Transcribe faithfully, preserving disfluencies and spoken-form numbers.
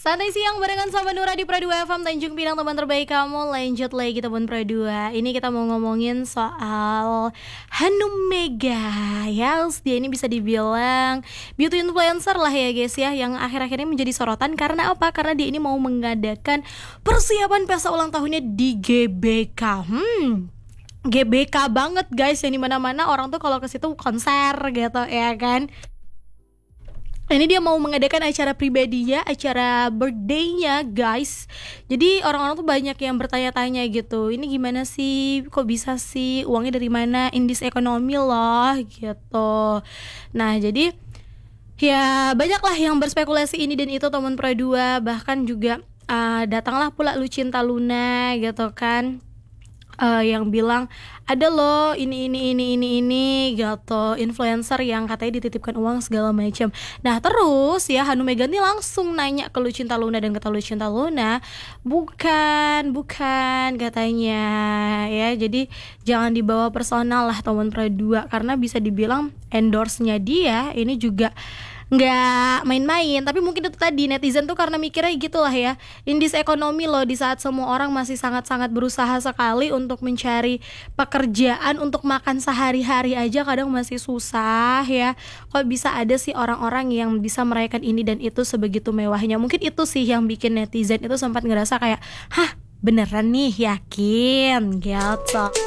Santai siang barengan sama Nura di Pro dua F M Tanjung Pinang, teman terbaik kamu. Lanjut lagi teman Pro dua. Ini kita mau ngomongin soal Hanum Mega. Yes, dia ini bisa dibilang beauty influencer lah ya guys ya, yang akhir-akhir ini menjadi sorotan karena apa? Karena dia ini mau mengadakan persiapan pesta ulang tahunnya di G B K. Hmm. G B K banget guys, yang dimana-mana orang tuh kalau ke situ konser gitu ya kan. Ini dia mau mengadakan acara pribadinya, acara birthday-nya guys. Jadi orang-orang tuh banyak yang bertanya-tanya gitu, ini gimana sih, kok bisa sih, uangnya dari mana, in this economy loh gitu. Nah jadi ya banyaklah yang berspekulasi ini dan itu teman Pro dua. Bahkan juga uh, datanglah pula Lucinta Luna gitu kan, Uh, yang bilang ada loh ini ini ini ini ini gitu, influencer yang katanya dititipkan uang segala macam. Nah terus ya Hanum Mega nih langsung nanya ke Lucinta Luna, dan kata Lucinta Luna bukan bukan katanya ya, jadi jangan dibawa personal lah teman Pro dua, karena bisa dibilang endorse-nya dia ini juga nggak main-main. Tapi mungkin itu tadi netizen tuh karena mikirnya gitulah ya, in this economy loh, di saat semua orang masih sangat-sangat berusaha sekali untuk mencari pekerjaan untuk makan sehari-hari aja kadang masih susah ya, kok bisa ada sih orang-orang yang bisa merayakan ini dan itu sebegitu mewahnya. Mungkin itu sih yang bikin netizen itu sempat ngerasa kayak hah beneran nih, yakin gitu.